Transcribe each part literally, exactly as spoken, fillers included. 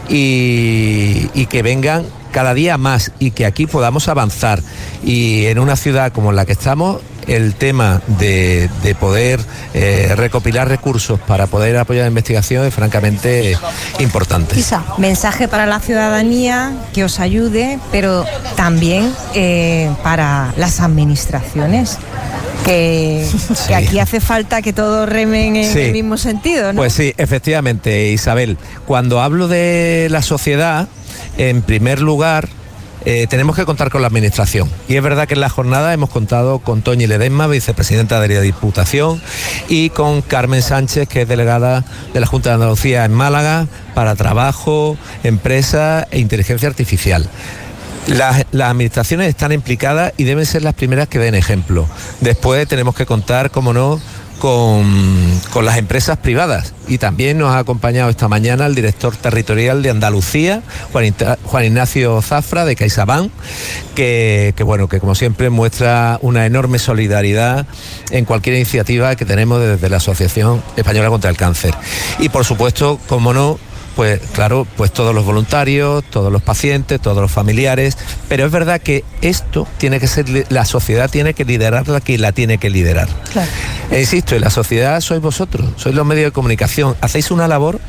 y, y que vengan cada día más y que aquí podamos avanzar. Y en una ciudad como la que estamos, el tema de, de poder eh, recopilar recursos para poder apoyar la investigación es francamente importante. Isa, mensaje para la ciudadanía que os ayude, pero también eh, para las administraciones. Que, sí. que aquí hace falta que todos remen en sí. el mismo sentido, ¿no? Pues sí, efectivamente, Isabel. Cuando hablo de la sociedad, en primer lugar, eh, tenemos que contar con la administración. Y es verdad que en la jornada hemos contado con Toñi Ledesma, vicepresidenta de la Diputación, y con Carmen Sánchez, que es delegada de la Junta de Andalucía en Málaga, para trabajo, empresa e inteligencia artificial. Las, las administraciones están implicadas y deben ser las primeras que den ejemplo. Después tenemos que contar, como no, con, con las empresas privadas. Y también nos ha acompañado esta mañana el director territorial de Andalucía, Juan, Juan Ignacio Zafra, de CaixaBank, que, que, bueno, que como siempre muestra una enorme solidaridad en cualquier iniciativa que tenemos desde la Asociación Española contra el Cáncer. Y por supuesto, como no, pues claro, pues todos los voluntarios, todos los pacientes, todos los familiares, pero es verdad que esto tiene que ser, la sociedad tiene que liderarla, que la tiene que liderar. Claro. E insisto, y la sociedad sois vosotros, sois los medios de comunicación, hacéis una labor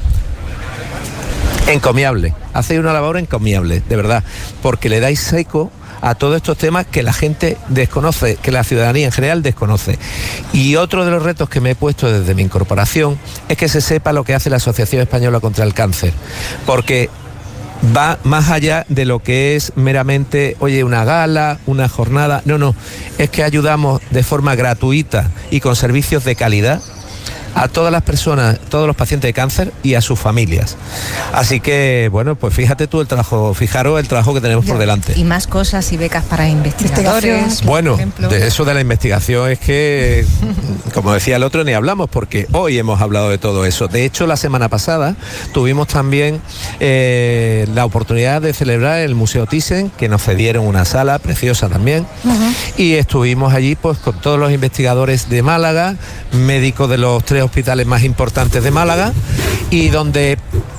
encomiable, hacéis una labor encomiable, de verdad, porque le dais eco a todos estos temas que la gente desconoce, que la ciudadanía en general desconoce. Y otro de los retos que me he puesto desde mi incorporación es que se sepa lo que hace la Asociación Española contra el Cáncer, porque va más allá de lo que es meramente, oye, una gala, una jornada. No, no, es que ayudamos de forma gratuita y con servicios de calidad a todas las personas, todos los pacientes de cáncer y a sus familias. Así que, bueno, pues fíjate tú el trabajo, fijaros el trabajo que tenemos ya, por delante. Y más cosas y becas para investigadores. Bueno, de eso de la investigación es que, como decía el otro, ni hablamos, porque hoy hemos hablado de todo eso. De hecho, la semana pasada tuvimos también eh, la oportunidad de celebrar el Museo Thyssen, que nos cedieron una sala preciosa también, uh-huh. y estuvimos allí pues con todos los investigadores de Málaga, médicos de los tres hospitales más importantes de Málaga, y donde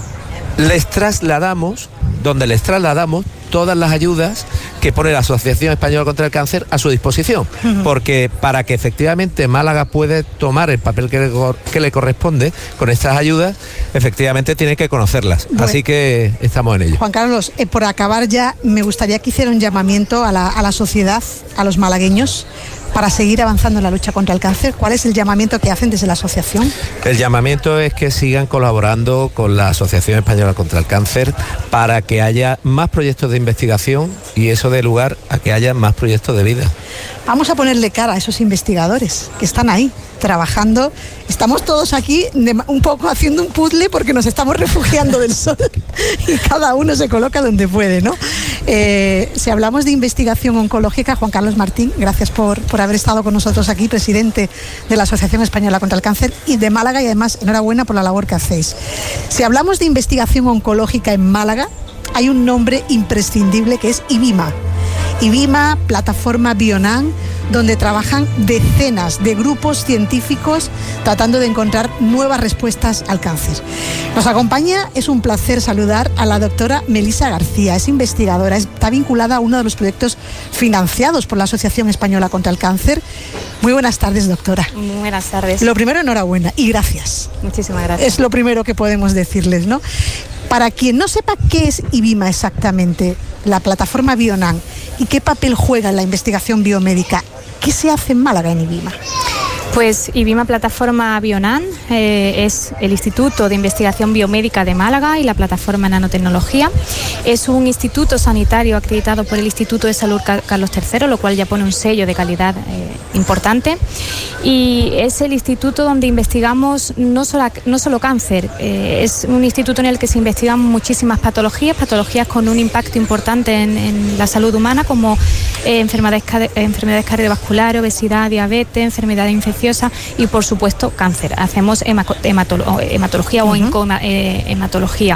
les trasladamos, donde les trasladamos todas las ayudas que pone la Asociación Española contra el Cáncer a su disposición, uh-huh. porque para que efectivamente Málaga pueda tomar el papel que le, que le corresponde con estas ayudas, efectivamente tiene que conocerlas, bueno. Así que estamos en ello. Juan Carlos, eh, por acabar ya, me gustaría que hiciera un llamamiento a la, a la sociedad, a los malagueños, para seguir avanzando en la lucha contra el cáncer. ¿Cuál es el llamamiento que hacen desde la asociación? El llamamiento es que sigan colaborando con la Asociación Española contra el Cáncer para que haya más proyectos de investigación y eso dé lugar a que haya más proyectos de vida. Vamos a ponerle cara a esos investigadores que están ahí trabajando. Estamos todos aquí de, un poco haciendo un puzzle porque nos estamos refugiando del sol y cada uno se coloca donde puede, ¿no? Eh, si hablamos de investigación oncológica, Juan Carlos Martín, gracias por, por haber estado con nosotros aquí, presidente de la Asociación Española contra el Cáncer y de Málaga, y además enhorabuena por la labor que hacéis. Si hablamos de investigación oncológica en Málaga, hay un nombre imprescindible que es IBIMA. IBIMA, plataforma Bionan, donde trabajan decenas de grupos científicos tratando de encontrar nuevas respuestas al cáncer. Nos acompaña, es un placer saludar a la doctora Melisa García, es investigadora, está vinculada a uno de los proyectos financiados por la Asociación Española contra el Cáncer. Muy buenas tardes, doctora. Muy buenas tardes. Lo primero, enhorabuena y gracias. Muchísimas gracias. Es lo primero que podemos decirles, ¿no? Para quien no sepa qué es IBIMA exactamente, la plataforma Bionan, y qué papel juega en la investigación biomédica, ¿qué se hace en Málaga en IBIMA? Pues IBIMA Plataforma Bionan eh, es el Instituto de Investigación Biomédica de Málaga y la Plataforma Nanotecnología. Es un instituto sanitario acreditado por el Instituto de Salud Carlos tercero, lo cual ya pone un sello de calidad eh, importante. Y es el instituto donde investigamos no solo, no solo cáncer, eh, es un instituto en el que se investigan muchísimas patologías, patologías con un impacto importante en, en la salud humana, como eh, enfermedades, enfermedades cardiovasculares, obesidad, diabetes, enfermedades infecciosas, infecciosa y, por supuesto, cáncer. Hacemos hematolo- hematología uh-huh. o incoma, eh, hematología.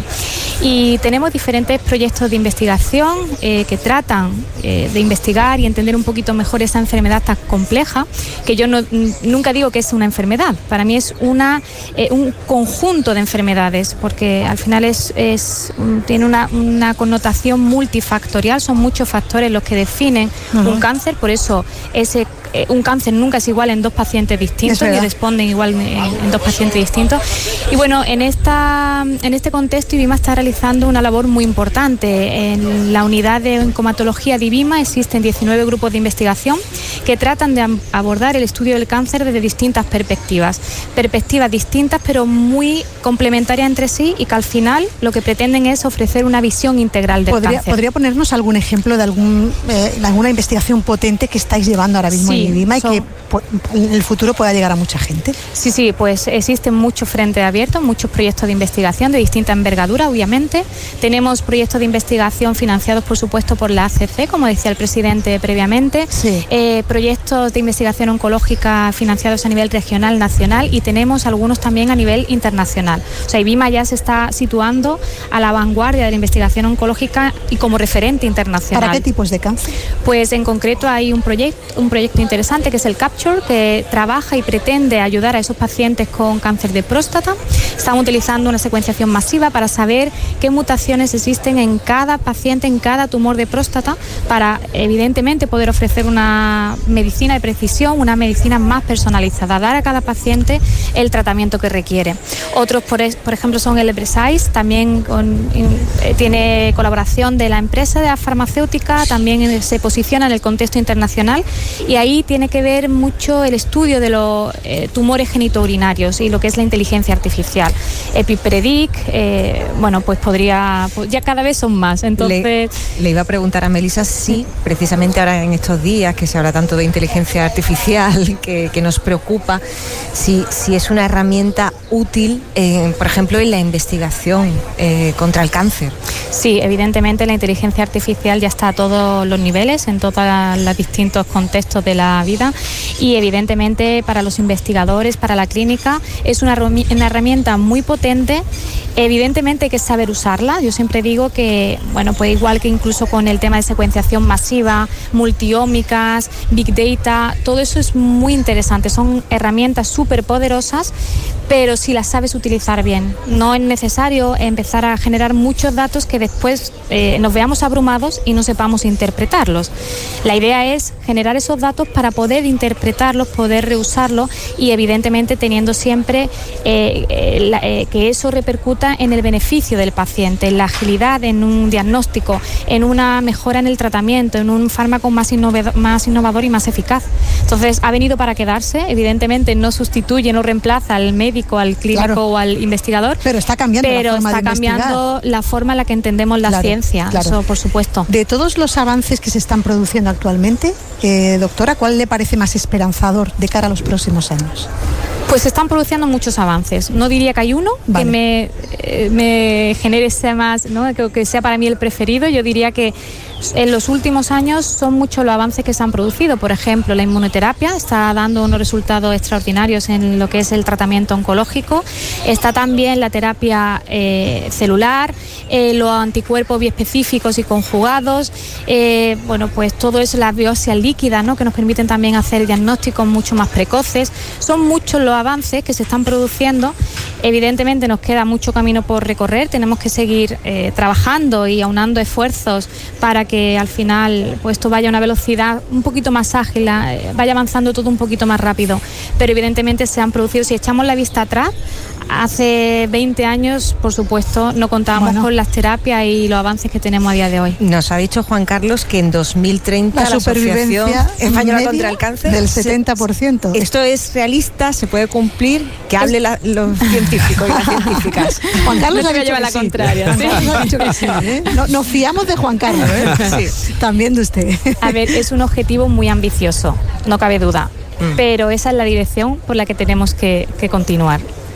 Y tenemos diferentes proyectos de investigación eh, que tratan eh, de investigar y entender un poquito mejor esa enfermedad tan compleja, que yo no, nunca digo que es una enfermedad, para mí es una, eh, un conjunto de enfermedades, porque al final es, es tiene una, una connotación multifactorial, son muchos factores los que definen uh-huh. un cáncer, por eso ese un cáncer nunca es igual en dos pacientes distintos, ni responden igual en, en dos pacientes distintos. Y bueno, en esta en este contexto IBIMA está realizando una labor muy importante. En la unidad de oncomatología de IBIMA existen diecinueve grupos de investigación que tratan de abordar el estudio del cáncer desde distintas perspectivas. Perspectivas distintas pero muy complementarias entre sí y que al final lo que pretenden es ofrecer una visión integral del ¿Podría, cáncer. ¿Podría ponernos algún ejemplo de algún, eh, alguna investigación potente que estáis llevando ahora mismo? Sí. IBIMA y so, que en el futuro pueda llegar a mucha gente? Sí, sí, pues existen muchos frentes abiertos, muchos proyectos de investigación de distinta envergadura, obviamente. Tenemos proyectos de investigación financiados, por supuesto, por la A C C, como decía el presidente previamente. Sí. Eh, proyectos de investigación oncológica financiados a nivel regional, nacional, y tenemos algunos también a nivel internacional. O sea, IBIMA ya se está situando a la vanguardia de la investigación oncológica y como referente internacional. ¿Para qué tipos de cáncer? Pues en concreto hay un proyecto, un proyecto interesante que es el CAPTURE, que trabaja y pretende ayudar a esos pacientes con cáncer de próstata. Están utilizando una secuenciación masiva para saber qué mutaciones existen en cada paciente, en cada tumor de próstata, para evidentemente poder ofrecer una medicina de precisión, una medicina más personalizada, dar a cada paciente el tratamiento que requiere. Otros, por, es, por ejemplo, son el Precise, también con, in, eh, tiene colaboración de la empresa de la farmacéutica, también se posiciona en el contexto internacional, y ahí tiene que ver mucho el estudio de los eh, tumores genitourinarios y lo que es la inteligencia artificial. Epipredic, eh, bueno, pues podría, pues ya cada vez son más. Entonces, le, le iba a preguntar a Melissa si sí, precisamente ahora en estos días que se habla tanto de inteligencia artificial que, que nos preocupa, si, si es una herramienta útil, eh, por ejemplo, en la investigación eh, contra el cáncer. Sí, evidentemente la inteligencia artificial ya está a todos los niveles, en todos los distintos contextos de la vida, y evidentemente para los investigadores, para la clínica, es una, una herramienta muy potente. Evidentemente hay que saber usarla. Yo siempre digo que, bueno, pues igual que incluso con el tema de secuenciación masiva, multiómicas, big data, todo eso es muy interesante. Son herramientas súper poderosas, pero si las sabes utilizar bien. No es necesario empezar a generar muchos datos que después eh, nos veamos abrumados y no sepamos interpretarlos. La idea es generar esos datos para poder interpretarlos, poder reusarlos y evidentemente teniendo siempre eh, eh, la, eh, que eso repercuta en el beneficio del paciente, en la agilidad, en un diagnóstico, en una mejora en el tratamiento, en un fármaco más innovador, más innovador y más eficaz. Entonces ha venido para quedarse, evidentemente no sustituye, no reemplaza al médico, al clínico claro. o al investigador, pero está cambiando pero la forma está de cambiando la forma en la que entendemos la claro, ciencia, claro. Eso por supuesto. De todos los avances que se están produciendo actualmente, eh, doctora, ¿cuál le parece más esperanzador de cara a los próximos años? Pues se están produciendo muchos avances. No diría que hay uno vale. que me, eh, me genere ese más, ¿no? que, que sea para mí el preferido. Yo diría que en los últimos años son muchos los avances que se han producido. Por ejemplo, la inmunoterapia está dando unos resultados extraordinarios en lo que es el tratamiento oncológico. Está también la terapia eh, celular, eh, los anticuerpos biespecíficos y conjugados. Eh, bueno, pues todo eso, las biopsias líquidas, ¿no? que nos permiten también hacer diagnósticos mucho más precoces. Son muchos los avances que se están produciendo. Evidentemente nos queda mucho camino por recorrer. Tenemos que seguir eh, trabajando y aunando esfuerzos para que que al final pues esto vaya a una velocidad un poquito más ágil, vaya avanzando todo un poquito más rápido, pero evidentemente se han producido, si echamos la vista atrás, hace veinte años, por supuesto, no contábamos bueno. con las terapias y los avances que tenemos a día de hoy. Nos ha dicho Juan Carlos que en dos mil treinta la, la Asociación Española contra el Cáncer del setenta por ciento. Se, esto es realista, se puede cumplir, que hable la, los científicos y las científicas. Juan Carlos no ha dicho lleva la sí. contraria. ¿Sí? Ha dicho que sí, ¿eh? no, nos fiamos de Juan Carlos, ¿eh? sí. También de usted. A ver, es un objetivo muy ambicioso, no cabe duda, mm. pero esa es la dirección por la que tenemos que, que continuar.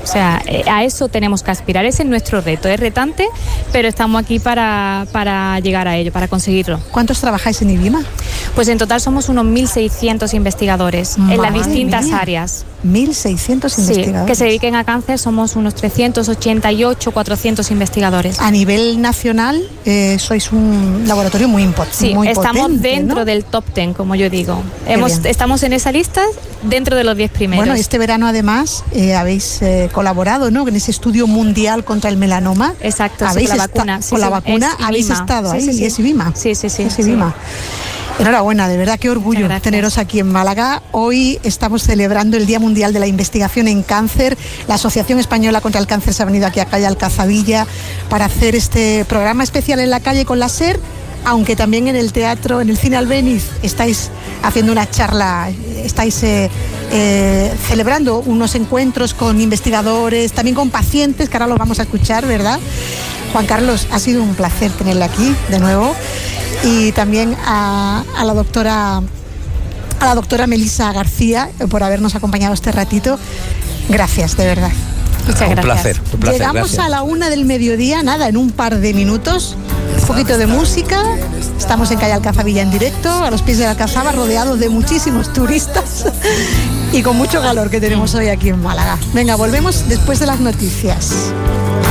sea, eh, a eso tenemos que aspirar. Ese es nuestro reto. Es retante, pero estamos aquí para, para llegar a ello, para conseguirlo. ¿Cuántos trabajáis en IBIMA? Pues en total somos unos mil seiscientos investigadores Madre en las distintas mía. áreas. mil seiscientos Sí, investigadores. que se dediquen a cáncer somos unos trescientos ochenta y ocho, cuatrocientos investigadores. A nivel nacional eh, sois un laboratorio muy, impo- Sí, muy estamos potente, dentro ¿no? del top ten, como yo digo. Qué Hemos, bien. estamos en esa lista dentro de los diez primeros. Bueno, este verano además eh, habéis eh, colaborado, ¿no?, en ese estudio mundial contra el melanoma. Exacto, sí, Habéis con la esta- vacuna. Sí, con la sí, vacuna es habéis IBIMA. estado Sí, ahí, sí, sí. y es IBIMA. Sí, sí, sí, Es sí. IBIMA. Enhorabuena, de verdad, qué orgullo Muchas gracias. teneros aquí en Málaga. Hoy estamos celebrando el Día Mundial de la Investigación en Cáncer. La Asociación Española contra el Cáncer se ha venido aquí a Calle Alcazabilla para hacer este programa especial en la calle con la SER, aunque también en el teatro, en el Cine Albéniz, estáis haciendo una charla, estáis eh, eh, celebrando unos encuentros con investigadores, también con pacientes, que ahora los vamos a escuchar, ¿verdad? Juan Carlos, ha sido un placer tenerle aquí de nuevo. Y también a, a la doctora a la doctora Melissa García eh, por habernos acompañado este ratito. Gracias, de verdad. Muchas Un gracias. placer, un placer. Llegamos Gracias. a la una del mediodía, nada, en un par de minutos. Un poquito de música. Estamos en Calle Alcazabilla en directo, a los pies de la Alcazaba, rodeados de muchísimos turistas y con mucho calor que tenemos hoy aquí en Málaga. Venga, volvemos después de las noticias.